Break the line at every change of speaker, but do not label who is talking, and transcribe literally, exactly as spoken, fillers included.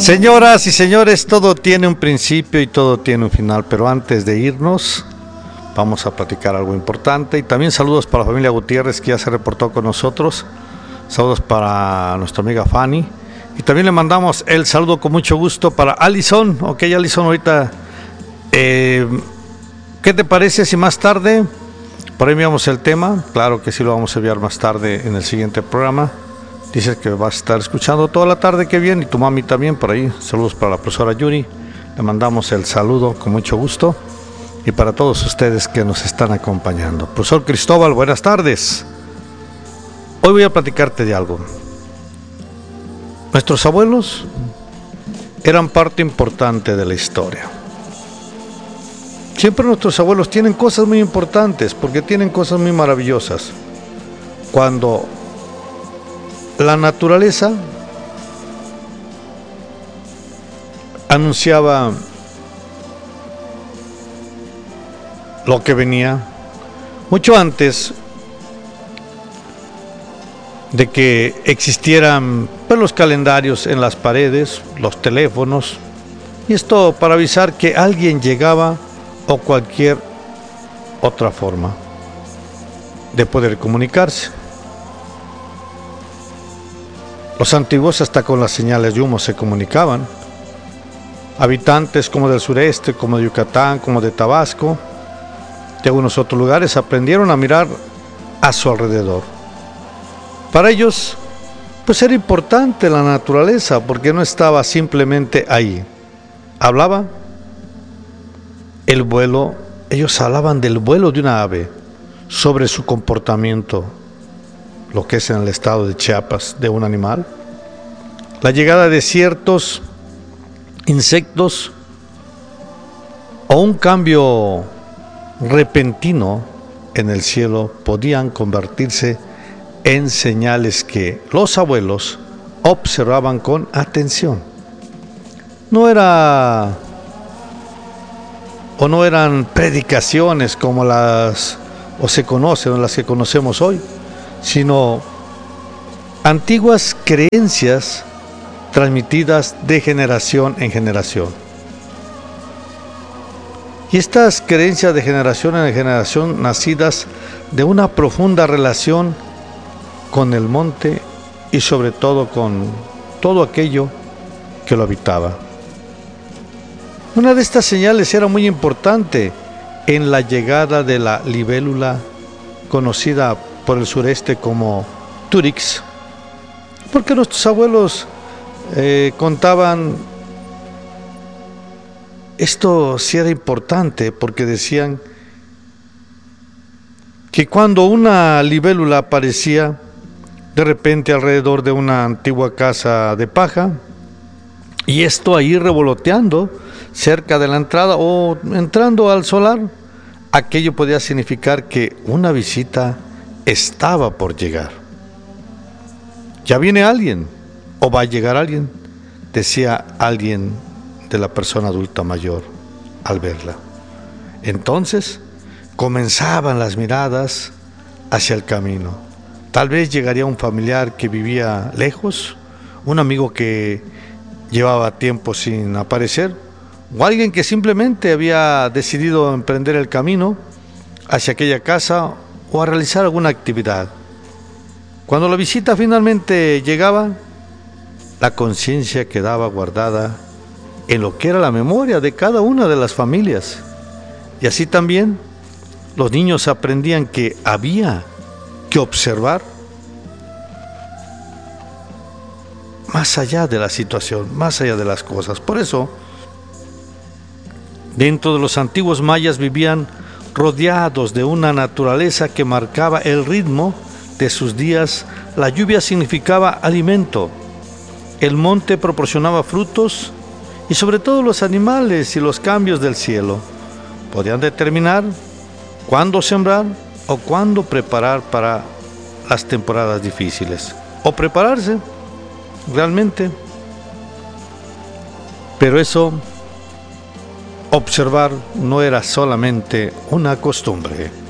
Señoras y señores, todo tiene un principio y todo tiene un final, pero antes de irnos vamos a platicar algo importante. Y también saludos para la familia Gutiérrez, que ya se reportó con nosotros. Saludos para nuestra amiga Fanny. Y también le mandamos el saludo con mucho gusto para Alison. Ok, Alison, ahorita, eh, ¿qué te parece si más tarde por ahí enviamos el tema? Claro que sí, lo vamos a enviar más tarde en el siguiente programa. Dices que vas a estar escuchando toda la tarde, que bien, y tu mami también por ahí. Saludos para la profesora Yuri. Le mandamos el saludo con mucho gusto. Y para todos ustedes que nos están acompañando. Profesor Cristóbal, buenas tardes. Hoy voy a platicarte de algo. Nuestros abuelos eran parte importante de la historia. Siempre nuestros abuelos tienen cosas muy importantes, porque tienen cosas muy maravillosas. Cuando la naturaleza anunciaba lo que venía, mucho antes de que existieran pues, los calendarios en las paredes, los teléfonos, y esto para avisar que alguien llegaba o cualquier otra forma de poder comunicarse. Los antiguos hasta con las señales de humo se comunicaban. Habitantes como del sureste, como de Yucatán, como de Tabasco, de algunos otros lugares, aprendieron a mirar a su alrededor. Para ellos, pues era importante la naturaleza, porque no estaba simplemente ahí. Hablaba el vuelo, ellos hablaban del vuelo de una ave, sobre su comportamiento, lo que es en el estado de Chiapas, de un animal, la llegada de ciertos insectos o un cambio repentino en el cielo podían convertirse en señales que los abuelos observaban con atención. No era o no eran predicaciones como las o se conocen, las que conocemos hoy, sino antiguas creencias transmitidas de generación en generación. Y estas creencias de generación en generación, nacidas de una profunda relación con el monte y sobre todo con todo aquello que lo habitaba. Una de estas señales era muy importante en la llegada de la libélula, conocida por el sureste como Turix, porque nuestros abuelos eh, contaban, esto sí era importante, porque decían que cuando una libélula aparecía de repente alrededor de una antigua casa de paja, y esto ahí revoloteando cerca de la entrada o entrando al solar, aquello podía significar que una visita estaba por llegar. Ya viene alguien, o va a llegar alguien, decía alguien de la persona adulta mayor al verla. Entonces comenzaban las miradas hacia el camino. Tal vez llegaría un familiar que vivía lejos, un amigo que llevaba tiempo sin aparecer, o alguien que simplemente había decidido emprender el camino hacia aquella casa o a realizar alguna actividad. Cuando la visita finalmente llegaba, la conciencia quedaba guardada en lo que era la memoria de cada una de las familias. Y así también los niños aprendían que había que observar más allá de la situación, más allá de las cosas. Por eso, dentro de los antiguos mayas vivían rodeados de una naturaleza que marcaba el ritmo de sus días. La lluvia significaba alimento, el monte proporcionaba frutos y sobre todo los animales y los cambios del cielo podían determinar cuándo sembrar o cuándo preparar para las temporadas difíciles, o prepararse realmente. Pero eso, observar, no era solamente una costumbre.